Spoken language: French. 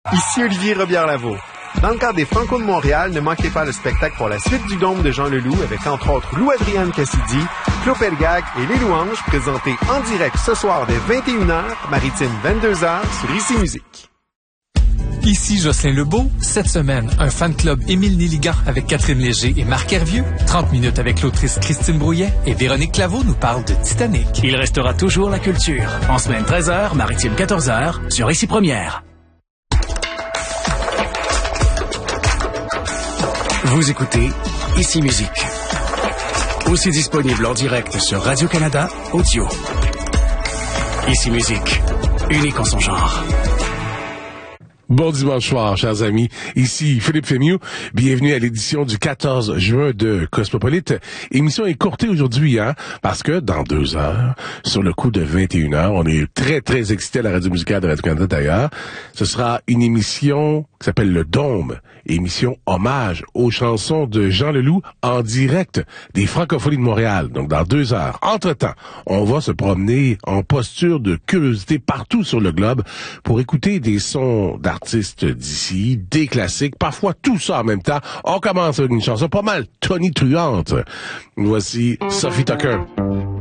Ici Olivier Robillard-Lavaux. Dans le cadre des Franco de Montréal, ne manquez pas le spectacle pour la suite du Dôme de Jean Leloup avec entre autres Lou-Adrienne Cassidy, Claude Pelgag et Les Louanges, présentés en direct ce soir dès 21h, Maritime 22h sur Ici Musique. Ici Jocelyn Lebeau. Cette semaine, un fan club Émile Néligan avec Catherine Léger et Marc Hervieux. 30 minutes avec l'autrice Christine Brouillet et Véronique Claveau nous parle de Titanic. Il restera toujours la culture. En semaine 13h, Maritime 14h, sur Ici Première. Vous écoutez Ici Musique. Aussi disponible en direct sur Radio-Canada Audio. Ici Musique, unique en son genre. Bon dimanche soir, chers amis. Ici Philippe Fémieux. Bienvenue à l'édition du 14 juin de Cosmopolite. Émission écourtée aujourd'hui, parce que dans 2 heures, sur le coup de 21h, on est très, très excités à la radio musicale de Radio-Canada d'ailleurs. Ce sera une émission qui s'appelle Le Dôme. Émission hommage aux chansons de Jean Leloup en direct des Francophonies de Montréal. Donc dans 2 heures. Entre-temps, on va se promener en posture de curiosité partout sur le globe pour écouter des sons d'artistes d'ici, des classiques, parfois tout ça en même temps. On commence avec une chanson pas mal tonitruante. Voici Sophie Tucker.